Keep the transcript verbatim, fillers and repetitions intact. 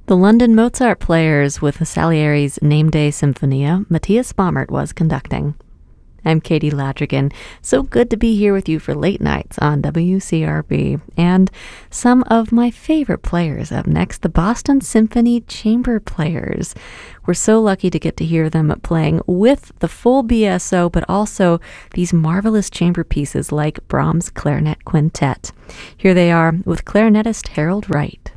The London Mozart Players with Salieri's Name Day Symphonia, Matthias Baumert was conducting. I'm Katie Ladrigan. So good to be here with you for late nights on W C R B. And some of my favorite players up next, the Boston Symphony Chamber Players. We're so lucky to get to hear them playing with the full B S O, but also these marvelous chamber pieces like Brahms' Clarinet Quintet. Here they are with clarinetist Harold Wright.